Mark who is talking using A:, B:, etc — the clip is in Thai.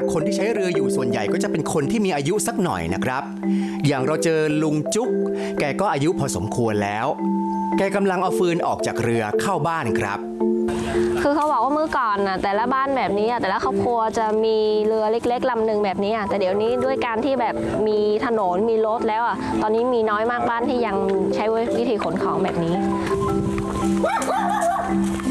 A: คนที่ใช้เรืออยู่ส่วนใหญ่ก็จะเป็นคนที่มีอายุสักหน่อยนะครับอย่างเราเจอลุงจุ๊กแกก็อายุพอสมควรแล้วแกกำลังเอาฟืนออกจากเรือเข้าบ้านครับ
B: คือเขาบอกว่าเมื่อก่อนนะแต่ละบ้านแบบนี้แต่ละครอบครัวจะมีเรือเล็กๆลำหนึ่งแบบนี้แต่เดี๋ยวนี้ด้วยการที่แบบมีถนนมีรถแล้วตอนนี้มีน้อยมากบ้านที่ยังใช้วิธีขนของแบบนี้